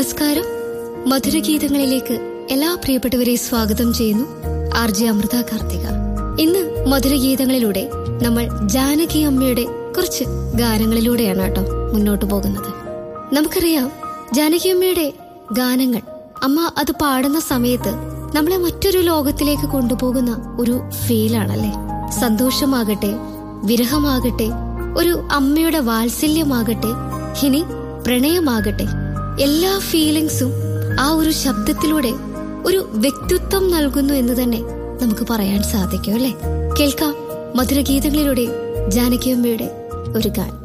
നമസ്കാരം. മധുരഗീതങ്ങളിലേക്ക് എല്ലാ പ്രിയപ്പെട്ടവരെ സ്വാഗതം ചെയ്യുന്നു. RJ അമൃത കാർത്തിക. ഇന്ന് മധുരഗീതങ്ങളിലൂടെ നമ്മൾ ജാനകി അമ്മയുടെ കുറച്ച് ഗാനങ്ങളിലൂടെയാണ് കേട്ടോ മുന്നോട്ട് പോകുന്നത്. നമുക്കറിയാം, ജാനകി അമ്മയുടെ ഗാനങ്ങൾ, അമ്മ അത് പാടുന്ന സമയത്ത് നമ്മളെ മറ്റൊരു ലോകത്തിലേക്ക് കൊണ്ടുപോകുന്ന ഒരു ഫീലാണല്ലേ. സന്തോഷമാകട്ടെ, വിരഹമാകട്ടെ, ഒരു അമ്മയുടെ വാത്സല്യമാകട്ടെ, ഇനി പ്രണയമാകട്ടെ, എല്ലാ ഫീലിംഗ്സും ആ ഒരു ശബ്ദത്തിലൂടെ ഒരു വ്യക്തിത്വം നൽകുന്നു എന്ന് തന്നെ നമുക്ക് പറയാൻ സാധിക്കും അല്ലേ. കേൾക്കാം മധുരഗീതങ്ങളിലൂടെ ജാനകി അമ്മയുടെ ഒരു ഗാനം.